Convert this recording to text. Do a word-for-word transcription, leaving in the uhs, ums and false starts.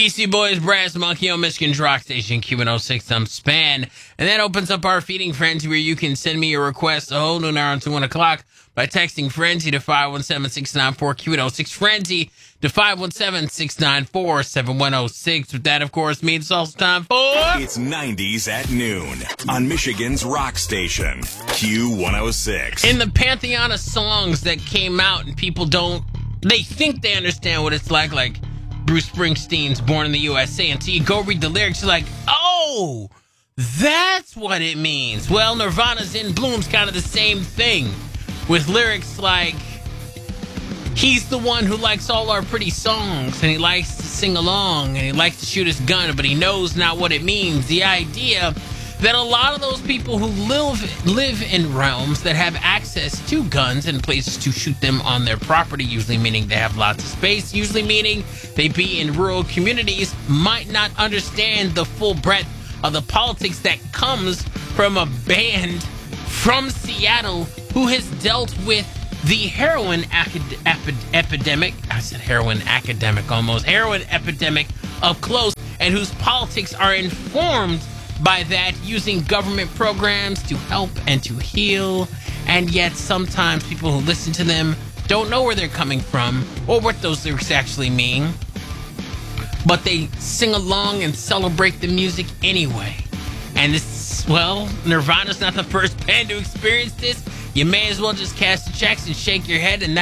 Beastie Boys, Brass Monkey on Michigan's Rock Station, Q one oh six, I'm Span. And that opens up our Feeding Frenzy, where you can send me your request a whole noon hour until one o'clock by texting Frenzy to five one seven, six nine four, Q one oh six, Frenzy to five one seven, six nine four, seven one oh six. With that, of course, means it's also time for... It's nineties at noon on Michigan's Rock Station, Q one oh six. In the pantheon of songs that came out and people don't... They think they understand what it's like, like Bruce Springsteen's Born in the U S A, until you go read the lyrics, you're like, oh, that's what it means. Well, Nirvana's In Bloom's kind of the same thing, with lyrics like, he's the one who likes all our pretty songs, and he likes to sing along, and he likes to shoot his gun, but he knows not what it means. The idea that a lot of those people who live live in realms that have access to guns and places to shoot them on their property, usually meaning they have lots of space, usually meaning they be in rural communities, might not understand the full breadth of the politics that comes from a band from Seattle who has dealt with the heroin acad- epi- epidemic. I said heroin academic almost. Heroin epidemic up close, and whose politics are informed by that, using government programs to help and to heal. And yet sometimes people who listen to them don't know where they're coming from or what those lyrics actually mean, but they sing along and celebrate the music anyway. And this, well, Nirvana's not the first band to experience this. You may as well just cash the checks and shake your head, and that